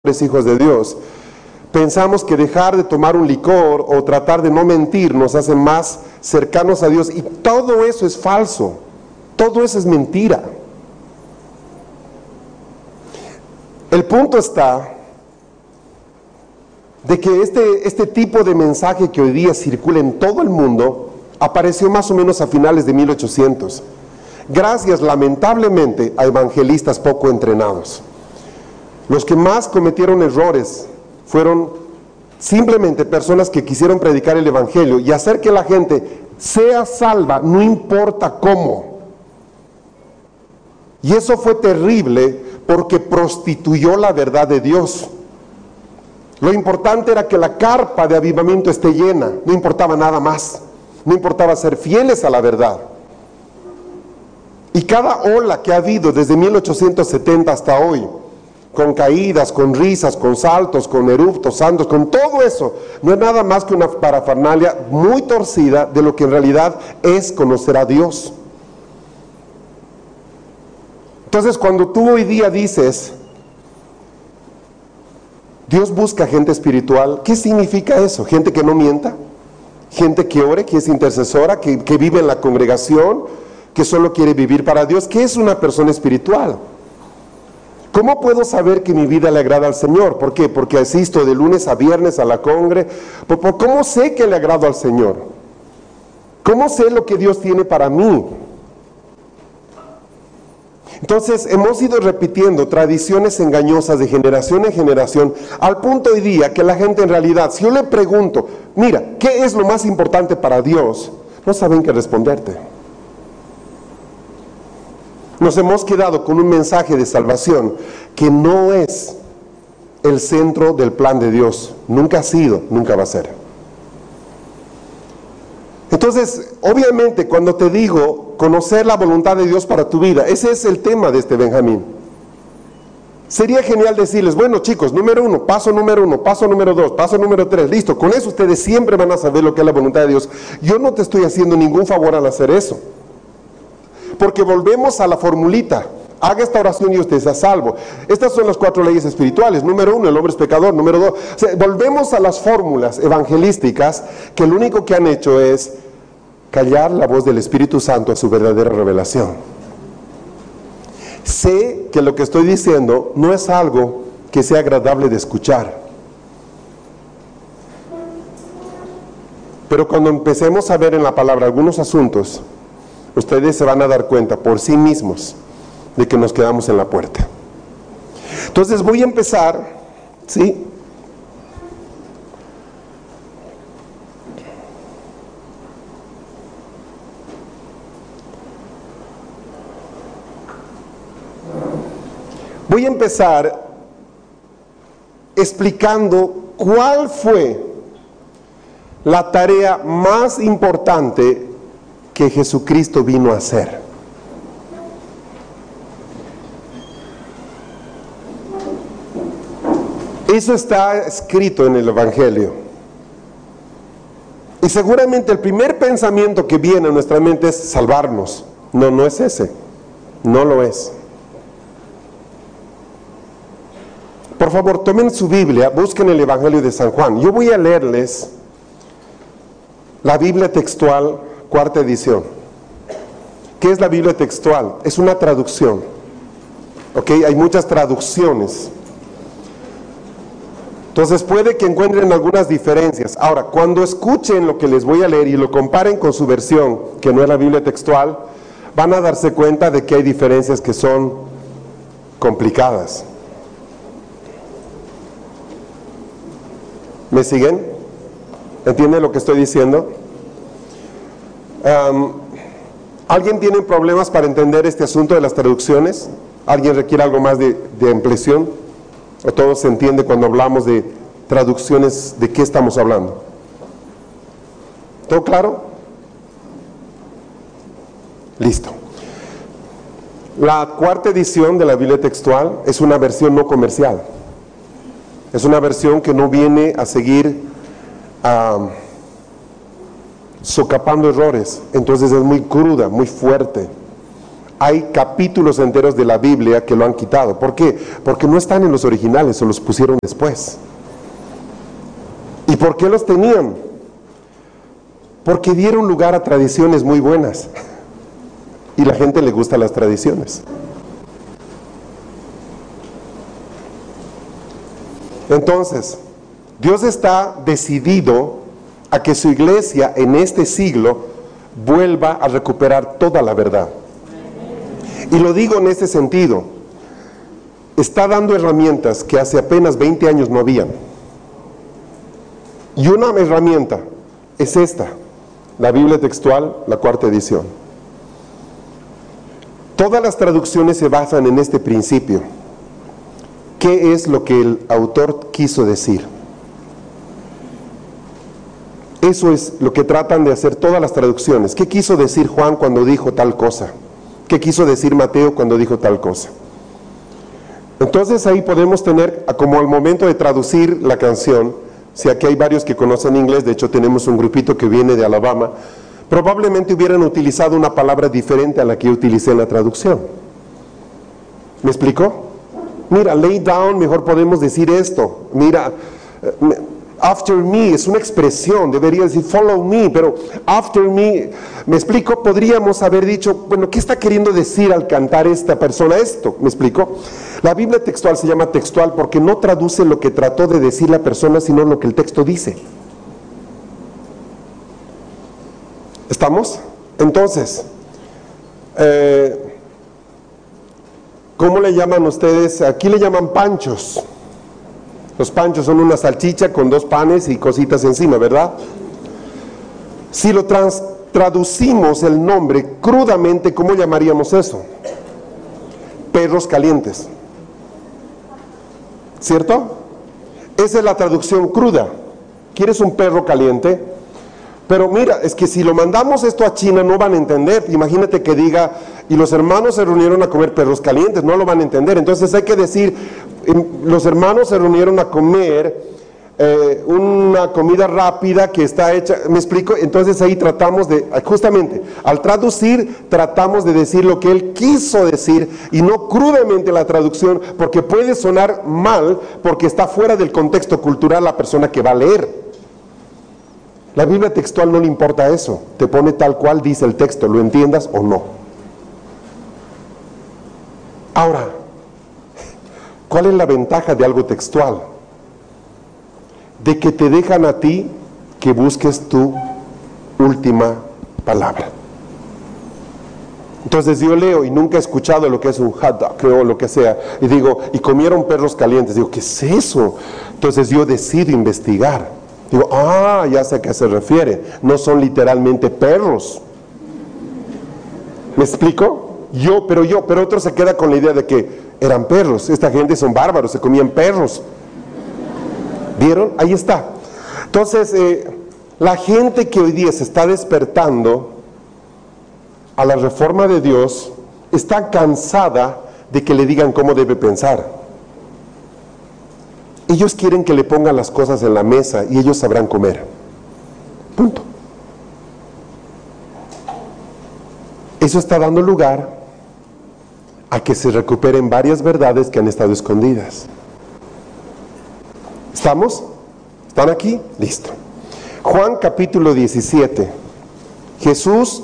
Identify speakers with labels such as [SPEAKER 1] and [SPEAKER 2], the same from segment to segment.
[SPEAKER 1] hijos de Dios, pensamos que dejar de tomar un licor o tratar de no mentir nos hace más cercanos a Dios, y todo eso es falso, todo eso es mentira. El punto está de que este tipo de mensaje que hoy día circula en todo el mundo apareció más o menos a finales de 1800, gracias lamentablemente a evangelistas poco entrenados. Los que más cometieron errores fueron simplemente personas que quisieron predicar el evangelio y hacer que la gente sea salva, no importa cómo. Y eso fue terrible porque prostituyó la verdad de Dios. Lo importante era que la carpa de avivamiento esté llena, no importaba nada más, no importaba ser fieles a la verdad. Y cada ola que ha habido desde 1870 hasta hoy, con caídas, con risas, con saltos, con eruptos santos, con todo eso, no es nada más que una parafernalia muy torcida de lo que en realidad es conocer a Dios. Entonces, cuando tú hoy día dices, Dios busca gente espiritual, ¿qué significa eso? Gente que no mienta, gente que ore, que es intercesora, que vive en la congregación, que solo quiere vivir para Dios. ¿Qué es una persona espiritual? ¿Cómo puedo saber que mi vida le agrada al Señor? ¿Por qué? Porque asisto de lunes a viernes a la congre. ¿Cómo sé que le agrado al Señor? ¿Cómo sé lo que Dios tiene para mí? Entonces hemos ido repitiendo tradiciones engañosas de generación en generación, al punto hoy día que la gente en realidad, si yo le pregunto, mira, ¿qué es lo más importante para Dios?, no saben qué responderte. Nos hemos quedado con un mensaje de salvación que no es el centro del plan de Dios. Nunca ha sido, nunca va a ser. Entonces, obviamente, cuando te digo conocer la voluntad de Dios para tu vida, ese es el tema de este Benjamín. Sería genial decirles, bueno chicos, número 1, paso número 1, paso número 2, paso número 3, listo, con eso ustedes siempre van a saber lo que es la voluntad de Dios. Yo no te estoy haciendo ningún favor al hacer eso. Porque volvemos a la formulita, haga esta oración y usted sea salvo. Estas son las 4 leyes espirituales. Número 1, el hombre es pecador. Número 2, o sea, volvemos a las fórmulas evangelísticas que lo único que han hecho es callar la voz del Espíritu Santo a su verdadera revelación. Sé que lo que estoy diciendo no es algo que sea agradable de escuchar, pero cuando empecemos a ver en la palabra algunos asuntos, ustedes se van a dar cuenta por sí mismos de que nos quedamos en la puerta. Entonces voy a empezar, ¿sí? Voy a empezar explicando cuál fue la tarea más importante que Jesucristo vino a hacer. Eso está escrito en el Evangelio. Y seguramente el primer pensamiento que viene a nuestra mente es salvarnos. No, no es ese. No lo es. Por favor, tomen su Biblia, busquen el Evangelio de San Juan. Yo voy a leerles la Biblia textual, 4ª edición. ¿Qué es la Biblia textual? Es una traducción. ¿Ok? Hay muchas traducciones. Entonces puede que encuentren algunas diferencias. Ahora, cuando escuchen lo que les voy a leer y lo comparen con su versión, que no es la Biblia textual, van a darse cuenta de que hay diferencias que son complicadas. ¿Me siguen? ¿Entienden lo que estoy diciendo? ¿Alguien tiene problemas para entender este asunto de las traducciones? ¿Alguien requiere algo más de ampliación? ¿O todo se entiende cuando hablamos de traducciones? ¿De qué estamos hablando? ¿Todo claro? Listo. La 4ª edición de la Biblia textual es una versión no comercial. Es una versión que no viene a seguir socapando errores. Entonces es muy cruda, muy fuerte. hay capítulos enteros de la Biblia que lo han quitado. ¿Por qué? Porque no están en los originales, se los pusieron después. ¿Y por qué los tenían? Porque dieron lugar a tradiciones muy buenas. Y la gente le gusta las tradiciones. Entonces, Dios está decidido a que su iglesia en este siglo vuelva a recuperar toda la verdad. Y lo digo en este sentido, está dando herramientas que hace apenas 20 años no habían. Y una herramienta es esta, la Biblia textual, la 4ª edición. Todas las traducciones se basan en este principio. ¿Qué es lo que el autor quiso decir? Eso es lo que tratan de hacer todas las traducciones. ¿Qué quiso decir Juan cuando dijo tal cosa? ¿Qué quiso decir Mateo cuando dijo tal cosa? Entonces ahí podemos tener, como al momento de traducir la canción, si aquí hay varios que conocen inglés, de hecho tenemos un grupito que viene de Alabama, probablemente hubieran utilizado una palabra diferente a la que yo utilicé en la traducción. ¿Me explicó? Mira, lay down, mejor podemos decir esto. Mira, after me es una expresión, debería decir follow me, pero after me, ¿me explico? Podríamos haber dicho, bueno, ¿qué está queriendo decir al cantar esta persona esto? ¿Me explico? La Biblia textual se llama textual porque no traduce lo que trató de decir la persona, sino lo que el texto dice. ¿Estamos? Entonces, ¿cómo le llaman ustedes? Aquí le llaman panchos. Los panchos son una salchicha con 2 panes y cositas encima, ¿verdad? Si lo traducimos el nombre crudamente, ¿cómo llamaríamos eso? Perros calientes. ¿Cierto? Esa es la traducción cruda. ¿Quieres un perro caliente? Pero mira, es que si lo mandamos esto a China no van a entender. Imagínate que diga, y los hermanos se reunieron a comer perros calientes, no lo van a entender. Entonces hay que decir, los hermanos se reunieron a comer una comida rápida que está hecha, ¿me explico? Entonces ahí tratamos de, justamente, al traducir, tratamos de decir lo que él quiso decir y no crudamente la traducción, porque puede sonar mal, porque está fuera del contexto cultural la persona que va a leer. La Biblia textual no le importa eso, te pone tal cual dice el texto, lo entiendas o no. Ahora, ¿cuál es la ventaja de algo textual? De que te dejan a ti que busques tu última palabra. Entonces yo leo y nunca he escuchado lo que es un hot dog o lo que sea, y digo, y comieron perros calientes, digo, ¿qué es eso? Entonces yo decido investigar. Digo, ya sé a qué se refiere. No son literalmente perros. ¿Me explico? Pero otro se queda con la idea de que eran perros. Esta gente son bárbaros, se comían perros. ¿Vieron? Ahí está. Entonces, la gente que hoy día se está despertando a la reforma de Dios está cansada de que le digan cómo debe pensar. Ellos quieren que le pongan las cosas en la mesa y ellos sabrán comer. Punto. Eso está dando lugar a que se recuperen varias verdades que han estado escondidas. ¿Estamos? ¿Están aquí? Listo. Juan capítulo 17. Jesús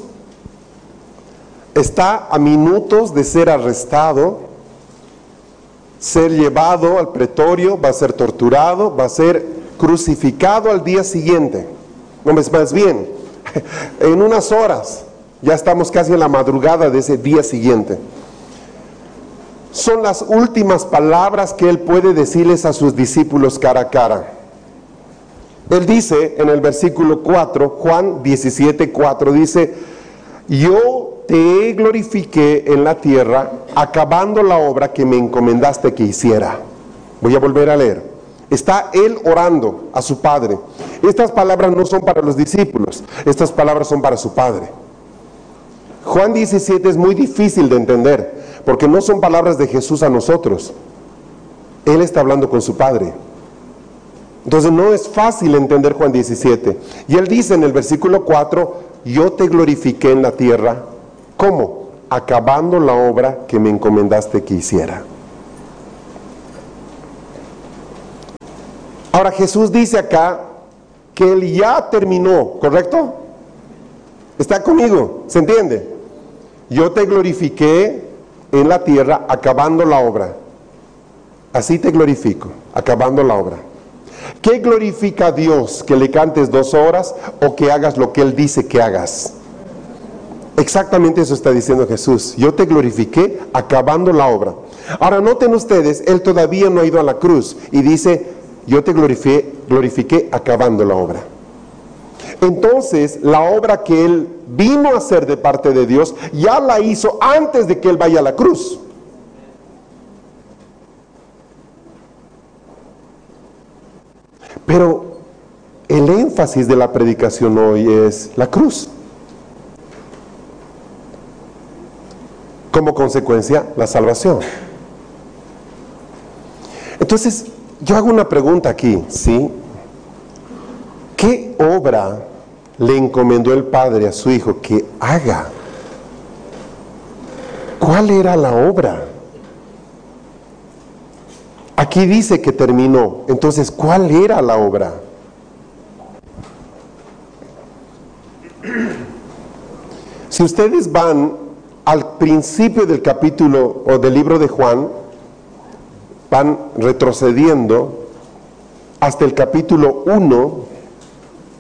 [SPEAKER 1] está a minutos de ser arrestado, ser llevado al pretorio, va a ser torturado, va a ser crucificado al día siguiente. No, más bien, en unas horas, ya estamos casi en la madrugada de ese día siguiente. Son las últimas palabras que él puede decirles a sus discípulos cara a cara. Él dice en el versículo 4, Juan 17, 4, dice, yo te glorifiqué en la tierra, acabando la obra que me encomendaste que hiciera. Voy a volver a leer. Está él orando a su Padre. Estas palabras no son para los discípulos, estas palabras son para su Padre. Juan 17 es muy difícil de entender, porque no son palabras de Jesús a nosotros. Él está hablando con su Padre. Entonces no es fácil entender Juan 17. Y él dice en el versículo 4, yo te glorifiqué en la tierra. ¿Cómo? acabando la obra que me encomendaste que hiciera. Ahora Jesús dice acá que Él ya terminó, ¿correcto? ¿Está conmigo? ¿Se entiende? Yo te glorifiqué en la tierra acabando la obra. Así te glorifico, acabando la obra. ¿Qué glorifica a Dios? ¿Que le cantes 2 horas o que hagas lo que Él dice que hagas? Exactamente eso está diciendo Jesús. Yo te glorifiqué acabando la obra. Ahora noten ustedes, Él todavía no ha ido a la cruz y dice, yo te glorifiqué acabando la obra. Entonces, la obra que Él vino a hacer de parte de Dios, ya la hizo antes de que Él vaya a la cruz. Pero el énfasis de la predicación hoy es la cruz. Como consecuencia, la salvación. Entonces, yo hago una pregunta aquí, ¿sí? ¿Qué obra le encomendó el Padre a su Hijo que haga? ¿Cuál era la obra? Aquí dice que terminó. Entonces, ¿cuál era la obra? Si ustedes van al principio del capítulo o del libro de Juan, van retrocediendo hasta el capítulo 1,